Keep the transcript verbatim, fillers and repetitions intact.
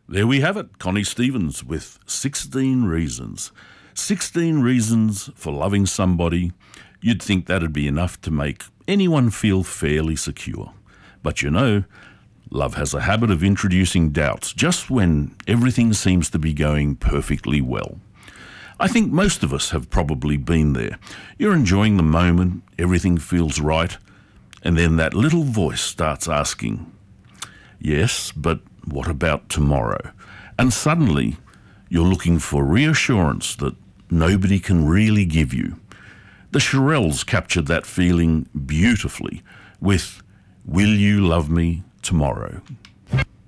There we have it, Connie Stevens with sixteen Reasons. sixteen reasons for loving somebody. You'd think that'd be enough to make anyone feel fairly secure. But you know, love has a habit of introducing doubts just when everything seems to be going perfectly well. I think most of us have probably been there. You're enjoying the moment, everything feels right, and then that little voice starts asking, yes, but what about tomorrow? And suddenly you're looking for reassurance that nobody can really give you. The Shirelles captured that feeling beautifully with Will You Love Me Tomorrow?